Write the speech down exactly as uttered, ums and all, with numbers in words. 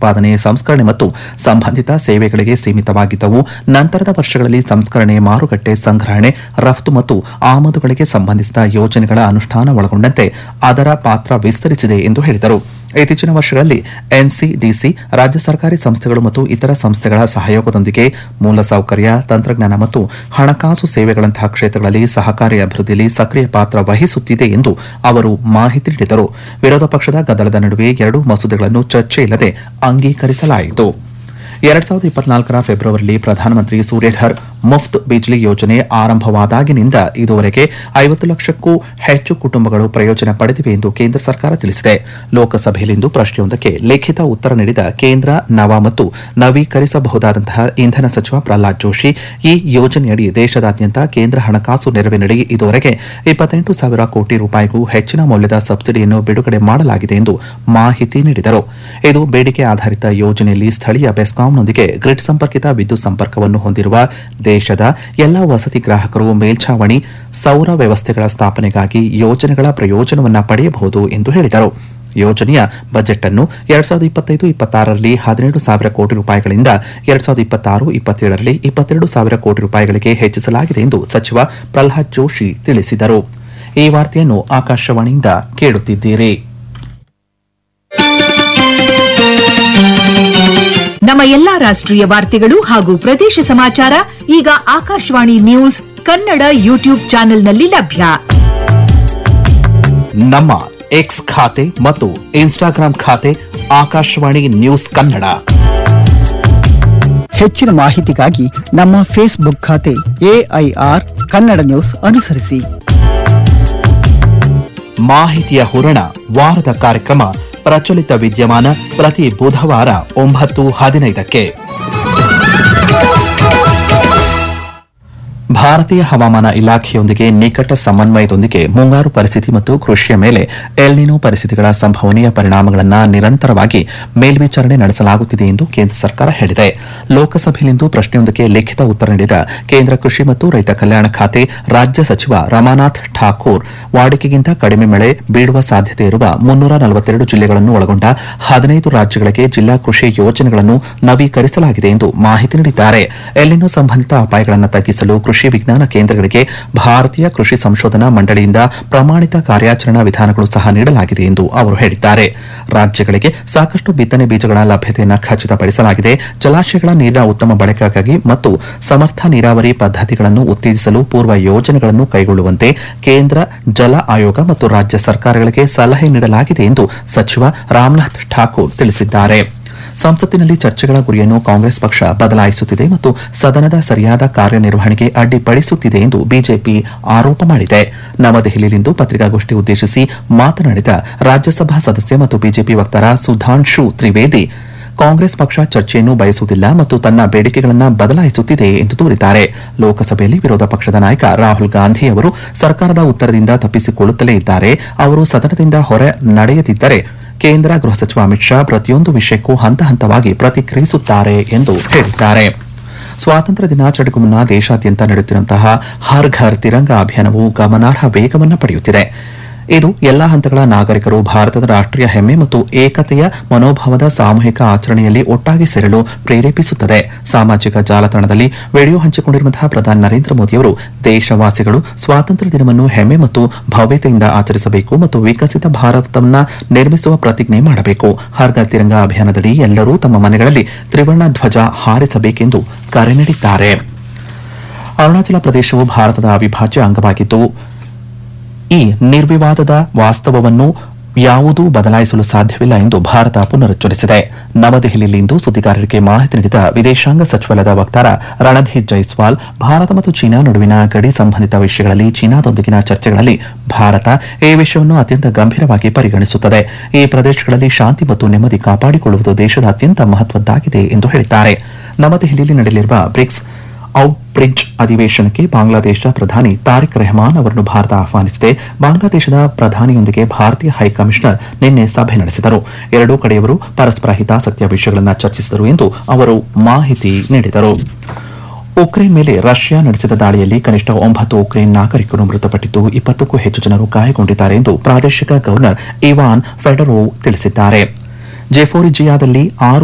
ಉತ್ಪಾದನೆ, ಸಂಸ್ಕರಣೆ ಮತ್ತು ಸಂಬಂಧಿತ ಸೇವೆಗಳಿಗೆ ಸೀಮಿತವಾಗಿದ್ದವು. ನಂತರದ ವರ್ಷಗಳಲ್ಲಿ ಸಂಸ್ಕರಣೆ, ಮಾರುಕಟ್ಟೆ, ಸಂಗ್ರಹಣೆ, ರಫ್ತು ಮತ್ತು ಆಮದುಗಳಿಗೆ ಸಂಬಂಧಿಸಿದ ಯೋಜನೆಗಳ ಅನುಷ್ಠಾನ ಒಳಗೊಂಡಂತೆ ಅದರ ಪಾತ್ರ ವಿಸ್ತರಿಸಿದೆ ಎಂದು ಹೇಳಿದರು. ಇತ್ತೀಚಿನ ವರ್ಷಗಳಲ್ಲಿ ಎನ್ಸಿಡಿಸಿ, ರಾಜ್ಯ ಸರ್ಕಾರಿ ಸಂಸ್ಥೆಗಳು ಮತ್ತು ಇತರ ಸಂಸ್ಥೆಗಳ ಸಹಯೋಗದೊಂದಿಗೆ ಮೂಲಸೌಕರ್ಯ, ತಂತ್ರಜ್ಞಾನ ಮತ್ತು ಹಣಕಾಸು ಸೇವೆಗಳಂತಹ ಕ್ಷೇತ್ರಗಳಲ್ಲಿ ಸಹಕಾರಿ ಅಭಿವೃದ್ಧಿಯಲ್ಲಿ ಸಕ್ರಿಯ ಪಾತ್ರ ವಹಿಸುತ್ತಿದೆ ಎಂದು ಅವರು ಮಾಹಿತಿ ನೀಡಿದರು. ವಿರೋಧ ಪಕ್ಷದ ಗದ್ದಲದ ನಡುವೆ ಎರಡೂ ಮಸೂದೆಗಳನ್ನು ಚರ್ಚೆಯಿಲ್ಲದೆ ಅಂಗೀಕರಿಸಲಾಯಿತು. ಎರಡ್ ಸಾವಿರದ ಇಪ್ಪತ್ನಾಲ್ಕರ ಫೆಬ್ರವರಿಯಲ್ಲಿ ಪ್ರಧಾನಮಂತ್ರಿ ಸೂರ್ಯಘರ್ ಮುಫ್ತ್ ಬಿಜ್ಲಿ ಯೋಜನೆ ಆರಂಭವಾದಾಗಿನಿಂದ ಇದುವರೆಗೆ ಐವತ್ತು ಲಕ್ಷಕ್ಕೂ ಹೆಚ್ಚು ಕುಟುಂಬಗಳು ಪ್ರಯೋಜನ ಪಡೆದಿವೆ ಎಂದು ಕೇಂದ್ರ ಸರ್ಕಾರ ತಿಳಿಸಿದೆ. ಲೋಕಸಭೆಯಲ್ಲಿಂದು ಪ್ರಶ್ನೆಯೊಂದಕ್ಕೆ ಲಿಖಿತ ಉತ್ತರ ನೀಡಿದ ಕೇಂದ್ರ ನವ ಮತ್ತು ನವೀಕರಿಸಬಹುದಾದಂತಹ ಇಂಧನ ಸಚಿವ ಪ್ರಹ್ಲಾದ್ ಜೋಶಿ, ಈ ಯೋಜನೆಯಡಿ ದೇಶದಾದ್ಯಂತ ಕೇಂದ್ರ ಹಣಕಾಸು ನೆರವಿನಡಿ ಇದುವರೆಗೆ ಇಪ್ಪತ್ತೆಂಟು ಸಾವಿರ ಕೋಟಿ ರೂಪಾಯಿಗೂ ಹೆಚ್ಚಿನ ಮೌಲ್ಯದ ಸಬ್ಸಿಡಿಯನ್ನು ಬಿಡುಗಡೆ ಮಾಡಲಾಗಿದೆ ಎಂದು ಮಾಹಿತಿ ನೀಡಿದರು. ಇದು ಬೇಡಿಕೆ ಆಧಾರಿತ ಯೋಜನೆಯಲ್ಲಿ ಸ್ಥಳೀಯ ಬೆಸ್ಕಾಂನೊಂದಿಗೆ ಗ್ರಿಡ್ ಸಂಪರ್ಕಿತ ವಿದ್ಯುತ್ ಸಂಪರ್ಕವನ್ನು ಹೊಂದಿರುವ ದೇಶದ ಎಲ್ಲಾ ವಸತಿ ಗ್ರಾಹಕರು ಮೇಲ್ಛಾವಣಿ ಸೌರ ವ್ಯವಸ್ಥೆಗಳ ಸ್ಥಾಪನೆಗಾಗಿ ಯೋಜನೆಗಳ ಪ್ರಯೋಜನವನ್ನು ಪಡೆಯಬಹುದು ಎಂದು ಹೇಳಿದರು. ಯೋಜನೆಯ ಬಜೆಟ್ ಅನ್ನು ಎರಡ್ ಸಾವಿರದ ಇಪ್ಪತ್ತೈದು ಇಪ್ಪತ್ತಾರರಲ್ಲಿ ಹದಿನೇಳು ಸಾವಿರ ಕೋಟಿ ರೂಪಾಯಿಗಳಿಂದ ಎರಡ್ ಸಾವಿರದ ಇಪ್ಪತ್ತಾರು ಇಪ್ಪತ್ತೇಳರಲ್ಲಿ ಇಪ್ಪತ್ತೆರಡು ಸಾವಿರ ಕೋಟಿ ರೂಪಾಯಿಗಳಿಗೆ ಹೆಚ್ಚಿಸಲಾಗಿದೆ ಎಂದು ಸಚಿವ ಪ್ರಹ್ಲಾದ್ ಜೋಶಿ ತಿಳಿಸಿದರು. ಈ ವಾರ್ತೆಯನ್ನು ಆಕಾಶವಾಣಿಯಿಂದ ಕೇಳುತ್ತಿದ್ದೀರಿ. ನಮ್ಮ ಎಲ್ಲಾ ರಾಷ್ಟ್ರೀಯ ವಾರ್ತೆಗಳು ಹಾಗೂ ಪ್ರದೇಶ ಸಮಾಚಾರ ಈಗ ಆಕಾಶವಾಣಿ ನ್ಯೂಸ್ ಕನ್ನಡ ಯೂಟ್ಯೂಬ್ ಚಾನೆಲ್ನಲ್ಲಿ ಲಭ್ಯ. ನಮ್ಮ ಎಕ್ಸ್ ಖಾತೆ ಮತ್ತು ಇನ್ಸ್ಟಾಗ್ರಾಂ ಖಾತೆ ಆಕಾಶವಾಣಿ ನ್ಯೂಸ್ ಕನ್ನಡ. ಹೆಚ್ಚಿನ ಮಾಹಿತಿಗಾಗಿ ನಮ್ಮ ಫೇಸ್ಬುಕ್ ಖಾತೆ ಎಐಆರ್ ಕನ್ನಡ ನ್ಯೂಸ್ ಅನುಸರಿಸಿ. ಮಾಹಿತಿಯ ಹೂರಣ ವಾರದ ಕಾರ್ಯಕ್ರಮ ಪ್ರಚಲಿತ ವಿದ್ಯಮಾನ ಪ್ರತಿ ಬುಧವಾರ ಒಂಬತ್ತು ಹದಿನೈದಕ್ಕೆ. ಭಾರತೀಯ ಹವಾಮಾನ ಇಲಾಖೆಯೊಂದಿಗೆ ನಿಕಟ ಸಮನ್ವಯದೊಂದಿಗೆ ಮುಂಗಾರು ಪರಿಸ್ಥಿತಿ ಮತ್ತು ಕೃಷಿಯ ಮೇಲೆ ಎಲ್ನಿನೋ ಪರಿಸ್ಥಿತಿಗಳ ಸಂಭವನೀಯ ಪರಿಣಾಮಗಳನ್ನು ನಿರಂತರವಾಗಿ ಮೇಲ್ವಿಚಾರಣೆ ನಡೆಸಲಾಗುತ್ತಿದೆ ಎಂದು ಕೇಂದ್ರ ಸರ್ಕಾರ ಹೇಳಿದೆ. ಲೋಕಸಭೆಯಲ್ಲಿಂದು ಪ್ರಶ್ನೆಯೊಂದಕ್ಕೆ ಲಿಖಿತ ಉತ್ತರ ನೀಡಿದ ಕೇಂದ್ರ ಕೃಷಿ ಮತ್ತು ರೈತ ಕಲ್ಯಾಣ ಖಾತೆ ರಾಜ್ಯ ಸಚಿವ ರಮಾನಾಥ್ ಠಾಕೂರ್, ವಾಡಿಕೆಗಿಂತ ಕಡಿಮೆ ಮಳೆ ಬೀಳುವ ಸಾಧ್ಯತೆ ಇರುವ ಮುನ್ನೂರ ನಲವತ್ತೆರಡು ಜಿಲ್ಲೆಗಳನ್ನು ಒಳಗೊಂಡ ಹದಿನೈದು ರಾಜ್ಯಗಳಿಗೆ ಜಿಲ್ಲಾ ಕೃಷಿ ಯೋಜನೆಗಳನ್ನು ನವೀಕರಿಸಲಾಗಿದೆ ಎಂದು ಮಾಹಿತಿ ನೀಡಿದ್ದಾರೆ. ಎಲ್ನಿನೋ ಸಂಬಂಧಿತ ಅಪಾಯಗಳನ್ನು ತಗ್ಗಿಸಲು ಕೃಷಿ ವಿಜ್ಞಾನ ಕೇಂದ್ರಗಳಿಗೆ ಭಾರತೀಯ ಕೃಷಿ ಸಂಶೋಧನಾ ಮಂಡಳಿಯಿಂದ ಪ್ರಮಾಣಿತ ಕಾರ್ಯಾಚರಣಾ ವಿಧಾನಗಳು ಸಹ ನೀಡಲಾಗಿದೆ ಎಂದು ಅವರು ಹೇಳಿದ್ದಾರೆ. ರಾಜ್ಯಗಳಿಗೆ ಸಾಕಷ್ಟು ಬಿತ್ತನೆ ಬೀಜಗಳ ಲಭ್ಯತೆಯನ್ನು ಖಚಿತಪಡಿಸಲಾಗಿದೆ. ಜಲಾಶಯಗಳ ನೀರಿನ ಉತ್ತಮ ಬಳಕೆಗಾಗಿ ಮತ್ತು ಸಮರ್ಥ ನೀರಾವರಿ ಪದ್ಧತಿಗಳನ್ನು ಉತ್ತೇಜಿಸಲು ಪೂರ್ವ ಯೋಜನೆಗಳನ್ನು ಕೈಗೊಳ್ಳುವಂತೆ ಕೇಂದ್ರ ಜಲ ಆಯೋಗ ಮತ್ತು ರಾಜ್ಯ ಸರ್ಕಾರಗಳಿಗೆ ಸಲಹೆ ನೀಡಲಾಗಿದೆ ಎಂದು ಸಚಿವ ರಾಮನಾಥ್ ಠಾಕೂರ್ ತಿಳಿಸಿದ್ದಾರೆ. ಸಂಸತ್ತಿನಲ್ಲಿ ಚರ್ಚೆಗಳ ಗುರಿಯನ್ನು ಕಾಂಗ್ರೆಸ್ ಪಕ್ಷ ಬದಲಾಯಿಸುತ್ತಿದೆ ಮತ್ತು ಸದನದ ಸರಿಯಾದ ಕಾರ್ಯನಿರ್ವಹಣೆಗೆ ಅಡ್ಡಿಪಡಿಸುತ್ತಿದೆ ಎಂದು ಬಿಜೆಪಿ ಆರೋಪ ಮಾಡಿದೆ. ನವದೆಹಲಿಯಲ್ಲಿಂದು ಪತ್ರಿಕಾಗೋಷ್ಠಿ ಉದ್ದೇಶಿಸಿ ಮಾತನಾಡಿದ ರಾಜ್ಯಸಭಾ ಸದಸ್ಯ ಮತ್ತು ಬಿಜೆಪಿ ವಕ್ತಾರ ಸುಧಾಂಶು ತ್ರಿವೇದಿ, ಕಾಂಗ್ರೆಸ್ ಪಕ್ಷ ಚರ್ಚೆಯನ್ನು ಬಯಸುವುದಿಲ್ಲ ಮತ್ತು ತನ್ನ ಬೇಡಿಕೆಗಳನ್ನು ಬದಲಾಯಿಸುತ್ತಿದೆ ಎಂದು ದೂರಿದ್ದಾರೆ. ಲೋಕಸಭೆಯಲ್ಲಿ ವಿರೋಧ ಪಕ್ಷದ ನಾಯಕ ರಾಹುಲ್ ಗಾಂಧಿ ಅವರು ಸರ್ಕಾರದ ಉತ್ತರದಿಂದ ತಪ್ಪಿಸಿಕೊಳ್ಳುತ್ತಲೇ ಇದ್ದಾರೆ. ಅವರು ಸದನದಿಂದ ಹೊರ ನಡೆಯದಿದ್ದರೆ ಕೇಂದ್ರ ಗೃಹ ಸಚಿವ ಅಮಿತ್ ಶಾ ಪ್ರತಿಯೊಂದು ವಿಷಯಕ್ಕೂ ಹಂತ ಹಂತವಾಗಿ ಪ್ರತಿಕ್ರಿಯಿಸುತ್ತಾರೆ ಎಂದು ಹೇಳಿದ್ದಾರೆ. ಸ್ವಾತಂತ್ರ್ಯ ದಿನಾಚರಣೆಗೂ ಮುನ್ನ ದೇಶಾದ್ಯಂತ ನಡೆಯುತ್ತಿರುವಂತಹ ಹರ್ ಘರ್ ತಿರಂಗ ಅಭಿಯಾನವು ಗಮನಾರ್ಹ ವೇಗವನ್ನು ಪಡೆಯುತ್ತಿದೆ. ಇದು ಎಲ್ಲಾ ಹಂತಗಳ ನಾಗರಿಕರು ಭಾರತದ ರಾಷ್ಟ್ರೀಯ ಹೆಮ್ಮೆ ಮತ್ತು ಏಕತೆಯ ಮನೋಭಾವದ ಸಾಮೂಹಿಕ ಆಚರಣೆಯಲ್ಲಿ ಒಟ್ಟಾಗಿ ಸೇರಲು ಪ್ರೇರೇಪಿಸುತ್ತದೆ. ಸಾಮಾಜಿಕ ಜಾಲತಾಣದಲ್ಲಿ ವಿಡಿಯೋ ಹಂಚಿಕೊಂಡಿರುವಂತಹ ಪ್ರಧಾನಿ ನರೇಂದ್ರ ಮೋದಿಯವರು ದೇಶವಾಸಿಗಳು ಸ್ವಾತಂತ್ರ್ಯ ದಿನವನ್ನು ಹೆಮ್ಮೆ ಮತ್ತು ಭವ್ಯತೆಯಿಂದ ಆಚರಿಸಬೇಕು ಮತ್ತು ವಿಕಸಿತ ಭಾರತವನ್ನು ನಿರ್ಮಿಸುವ ಪ್ರತಿಜ್ಞೆ ಮಾಡಬೇಕು. ಹರ್ ಘರ್ ತಿರಂಗ ಅಭಿಯಾನದಡಿ ಎಲ್ಲರೂ ತಮ್ಮ ಮನೆಗಳಲ್ಲಿ ತ್ರಿವರ್ಣ ಧ್ವಜ ಹಾರಿಸಬೇಕೆಂದು ಕರೆ ನೀಡಿದ್ದಾರೆ. ಅರುಣಾಚಲ ಪ್ರದೇಶವು ಭಾರತದ ಅವಿಭಾಜ್ಯ ಅಂಗವಾಗಿದ್ದು ಈ ನಿರ್ವಿವಾದದ ವಾಸ್ತವವನ್ನು ಯಾವುದೂ ಬದಲಾಯಿಸಲು ಸಾಧ್ಯವಿಲ್ಲ ಎಂದು ಭಾರತ ಪುನರುಚ್ಚರಿಸಿದೆ. ನವದೆಹಲಿಯಲ್ಲಿಂದು ಸುದ್ದಿಗಾರರಿಗೆ ಮಾಹಿತಿ ನೀಡಿದ ವಿದೇಶಾಂಗ ಸಚಿವಾಲಯದ ವಕ್ತಾರ ರಣಧೀರ್ ಜೈಸ್ವಾಲ್, ಭಾರತ ಮತ್ತು ಚೀನಾ ನಡುವಿನ ಗಡಿ ಸಂಬಂಧಿತ ವಿಷಯಗಳಲ್ಲಿ ಚೀನಾದೊಂದಿಗಿನ ಚರ್ಚೆಗಳಲ್ಲಿ ಭಾರತ ಈ ವಿಷಯವನ್ನು ಅತ್ಯಂತ ಗಂಭೀರವಾಗಿ ಪರಿಗಣಿಸುತ್ತದೆ. ಈ ಪ್ರದೇಶಗಳಲ್ಲಿ ಶಾಂತಿ ಮತ್ತು ನೆಮ್ಮದಿ ಕಾಪಾಡಿಕೊಳ್ಳುವುದು ದೇಶದ ಅತ್ಯಂತ ಮಹತ್ವದ್ದಾಗಿದೆ ಎಂದು ಹೇಳಿದ್ದಾರೆ. ನವದೆಹಲಿಯಲ್ಲಿ ನಡೆಯಲಿರುವ ಬ್ರಿಕ್ಸ್ ಔಟ್ಬ್ರಿಡ್ಜ್ ಅಧಿವೇಶನಕ್ಕೆ ಬಾಂಗ್ಲಾದೇಶ ಪ್ರಧಾನಿ ತಾರಿಕ್ ರೆಹಮಾನ್ ಅವರನ್ನು ಭಾರತ ಆಹ್ವಾನಿಸಿದೆ. ಬಾಂಗ್ಲಾದೇಶದ ಪ್ರಧಾನಿಯೊಂದಿಗೆ ಭಾರತೀಯ ಹೈಕಮಿಷನರ್ ನಿನ್ನೆ ಸಭೆ ನಡೆಸಿದರು. ಎರಡೂ ಕಡೆಯವರು ಪರಸ್ಪರ ಹಿತಾಸಕ್ತಿಯ ವಿಷಯಗಳನ್ನು ಚರ್ಚಿಸಿದರು ಎಂದು ಅವರು ಮಾಹಿತಿ ನೀಡಿದರು. ಉಕ್ರೇನ್ ಮೇಲೆ ರಷ್ಯಾ ನಡೆಸಿದ ದಾಳಿಯಲ್ಲಿ ಕನಿಷ್ಠ ಒಂಬತ್ತು ಉಕ್ರೇನ್ ನಾಗರಿಕರು ಮೃತಪಟ್ಟಿದ್ದು ಇಪ್ಪತ್ತಕ್ಕೂ ಹೆಚ್ಚು ಜನರು ಗಾಯಗೊಂಡಿದ್ದಾರೆ ಎಂದು ಪ್ರಾದೇಶಿಕ ಗವರ್ನರ್ ಇವಾನ್ ಫೆಡರೋವ್ ತಿಳಿಸಿದ್ದಾರೆ. ಜೆಫೋರಿಜಿಯಾದಲ್ಲಿ ಆರು